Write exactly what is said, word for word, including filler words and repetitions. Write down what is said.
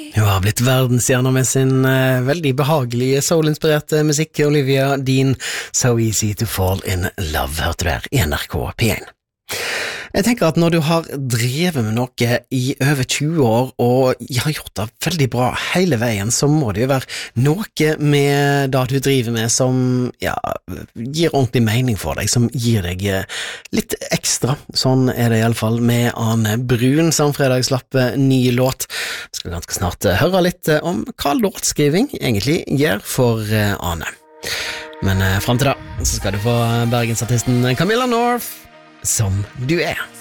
Hun har blitt verdensstjerner med sin uh, veldig behagelige soul-inspirerte musikk. Olivia Dean, So Easy to Fall in Love, hørte du her i N R K P én. Jeg tenker at når du har drevet med noe i over tjue år og har gjort det veldig bra hele veien, så må det jo være noe med det du driver med som ja, gir ordentlig mening for deg, som gir deg litt ekstra. Sånn er det i alle fall med Ane Brun, som fredag slapp ny låt. Vi skal ganske snart høre litt om hva låtskriving egentlig gjør for Ane. Men frem til da så skal du få bergensartisten Camilla North, Som du er.